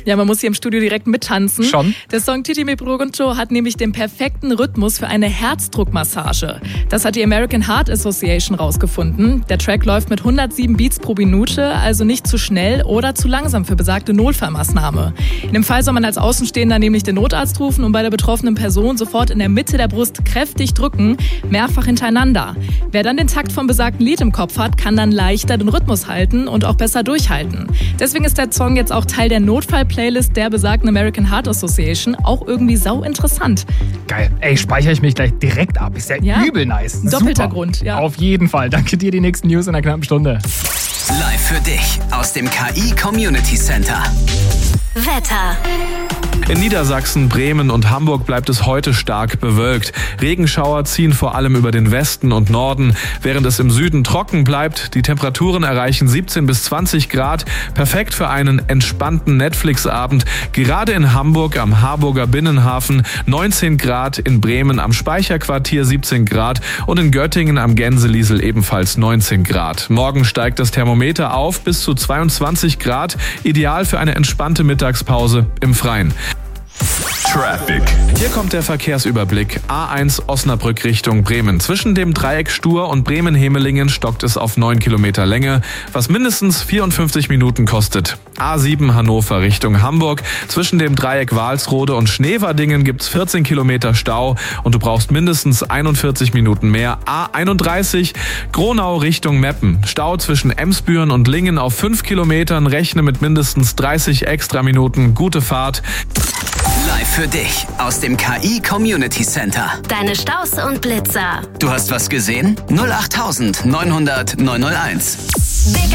Ja, man muss hier im Studio direkt mittanzen. Schon? Der Song Titi Me Pregunto hat nämlich den perfekten Rhythmus für eine Herzdruckmassage. Das hat die American Heart Association rausgefunden. Der Track läuft mit 107 Beats pro Minute, also nicht zu schnell oder zu langsam für besagte Notfallmaßnahme. In dem Fall soll man als Außenstehender nämlich den Notarzt rufen und bei der betroffenen Person sofort in der Mitte der Brust kräftig drücken, mehrfach hintereinander. Wer dann den Takt vom besagten Lied im Kopf hat, kann dann leichter den Rhythmus halten und auch besser durchhalten. Deswegen ist der Song jetzt auch Teil der Notfall-Playlist der besagten American Heart Association. Auch irgendwie sau interessant. Geil. Ey, speichere ich mich gleich direkt ab. Ist ja übel nice. Doppelter Super. Grund, ja. Auf jeden Fall. Danke dir, die nächsten News in einer knappen Stunde. Live für dich aus dem KI Community Center. Wetter. In Niedersachsen, Bremen und Hamburg bleibt es heute stark bewölkt. Regenschauer ziehen vor allem über den Westen und Norden, während es im Süden trocken bleibt. Die Temperaturen erreichen 17 bis 20 Grad. Perfekt für einen entspannten Netflix-Abend. Gerade in Hamburg am Harburger Binnenhafen 19 Grad, in Bremen am Speicherquartier 17 Grad und in Göttingen am Gänseliesel ebenfalls 19 Grad. Morgen steigt das Thermometer auf bis zu 22 Grad. Ideal für eine entspannte Mittagspause im Freien. Traffic. Hier kommt der Verkehrsüberblick. A1 Osnabrück Richtung Bremen. Zwischen dem Dreieck Stur und Bremen-Hemelingen stockt es auf 9 Kilometer Länge, was mindestens 54 Minuten kostet. A7 Hannover Richtung Hamburg. Zwischen dem Dreieck Walsrode und Schneverdingen gibt's 14 Kilometer Stau und du brauchst mindestens 41 Minuten mehr. A31 Gronau Richtung Meppen. Stau zwischen Emsbüren und Lingen auf 5 Kilometern. Rechne mit mindestens 30 extra Minuten. Gute Fahrt. Live für dich aus dem KI Community Center. Deine Staus und Blitzer. Du hast was gesehen? 08900 901.